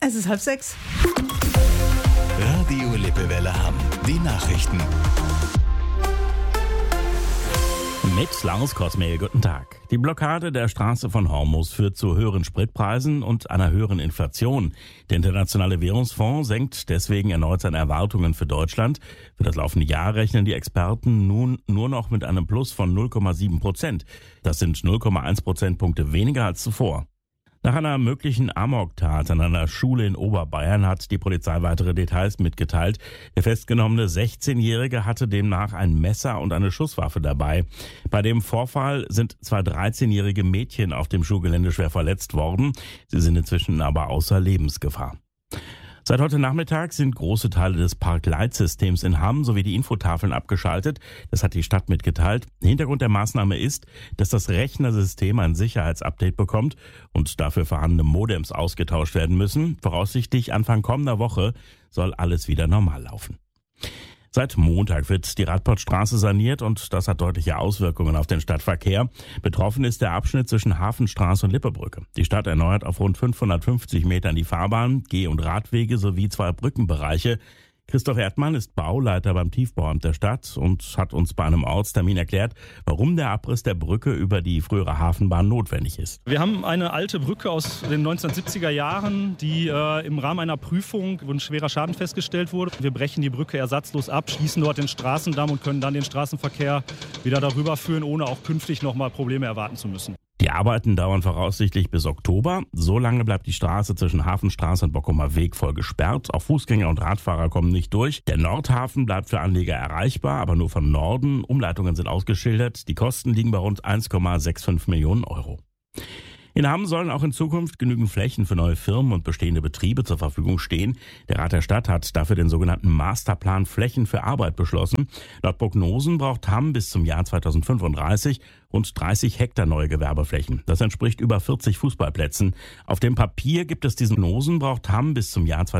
Es ist 5:30. Radio Lippewelle Hamm. Die Nachrichten. Mit Lars Kosmehl, guten Tag. Die Blockade der Straße von Hormuz führt zu höheren Spritpreisen und einer höheren Inflation. Der Internationale Währungsfonds senkt deswegen erneut seine Erwartungen für Deutschland. Für das laufende Jahr rechnen die Experten nun nur noch mit einem Plus von 0,7%. Das sind 0,1 Prozentpunkte weniger als zuvor. Nach einer möglichen Amoktat an einer Schule in Oberbayern hat die Polizei weitere Details mitgeteilt. Der festgenommene 16-Jährige hatte demnach ein Messer und eine Schusswaffe dabei. Bei dem Vorfall sind 2 13-jährige Mädchen auf dem Schulgelände schwer verletzt worden. Sie sind inzwischen aber außer Lebensgefahr. Seit heute Nachmittag sind große Teile des Parkleitsystems in Hamm sowie die Infotafeln abgeschaltet. Das hat die Stadt mitgeteilt. Hintergrund der Maßnahme ist, dass das Rechnersystem ein Sicherheitsupdate bekommt und dafür vorhandene Modems ausgetauscht werden müssen. Voraussichtlich Anfang kommender Woche soll alles wieder normal laufen. Seit Montag wird die Radportstraße saniert und das hat deutliche Auswirkungen auf den Stadtverkehr. Betroffen ist der Abschnitt zwischen Hafenstraße und Lippebrücke. Die Stadt erneuert auf rund 550 Metern die Fahrbahn, Geh- und Radwege sowie 2 Brückenbereiche. Christoph Erdmann ist Bauleiter beim Tiefbauamt der Stadt und hat uns bei einem Ortstermin erklärt, warum der Abriss der Brücke über die frühere Hafenbahn notwendig ist. Wir haben eine alte Brücke aus den 1970er Jahren, die im Rahmen einer Prüfung, wo ein schwerer Schaden festgestellt wurde. Wir brechen die Brücke ersatzlos ab, schließen dort den Straßendamm und können dann den Straßenverkehr wieder darüber führen, ohne auch künftig nochmal Probleme erwarten zu müssen. Die Arbeiten dauern voraussichtlich bis Oktober. So lange bleibt die Straße zwischen Hafenstraße und Bockumer Weg voll gesperrt. Auch Fußgänger und Radfahrer kommen nicht durch. Der Nordhafen bleibt für Anleger erreichbar, aber nur von Norden. Umleitungen sind ausgeschildert. Die Kosten liegen bei rund 1,65 Millionen Euro. In Hamm sollen auch in Zukunft genügend Flächen für neue Firmen und bestehende Betriebe zur Verfügung stehen. Der Rat der Stadt hat dafür den sogenannten Masterplan Flächen für Arbeit beschlossen. Laut Prognosen braucht Hamm bis zum Jahr 2035 rund 30 Hektar neue Gewerbeflächen. Das entspricht über 40 Fußballplätzen. Auf dem Papier gibt es diesen Prognosen, braucht Hamm bis zum Jahr